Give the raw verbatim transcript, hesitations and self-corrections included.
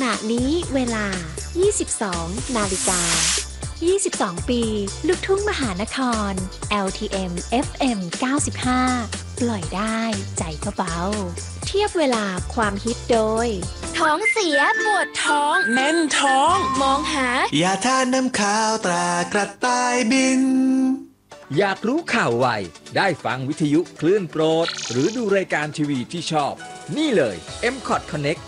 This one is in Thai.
ณะนี้เวลา ยี่สิบสอง นาฬิกา ยี่สิบสอง ปี ลูกทุ่งมหานคร แอล ที เอ็ม เอฟ เอ็ม เก้าสิบห้า ปล่อยได้ใจก็เบา เทียบเวลาความฮิตโดย ท้องเสียปวดท้องแน่นท้องมองหายาทานน้ำข้าวตรากระต่ายบินอยากรู้ข่าวไวได้ฟังวิทยุคลื่นโปรด หรือดูรายการทีวีที่ชอบ นี่เลย เอ็ม คอท Connect